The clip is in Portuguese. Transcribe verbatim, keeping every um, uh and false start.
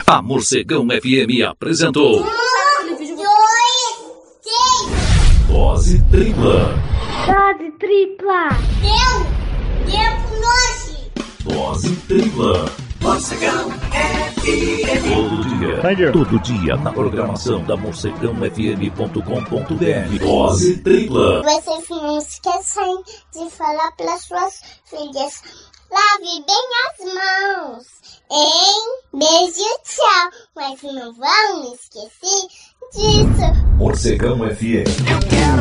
A Morcegão F M apresentou... Um, dois, três. Dose tripla. Dose tripla. Deu. Deu pro nós. Dose tripla. Morcegão F M. Todo dia. Thank you. Todo dia na programação da morcegão f m ponto com ponto b r. Dose tripla. Vocês não esqueçam de falar para suas filhas. Lave bem as mãos, hein? Beijo e tchau. Mas não vão esquecer disso. Morcegão F M.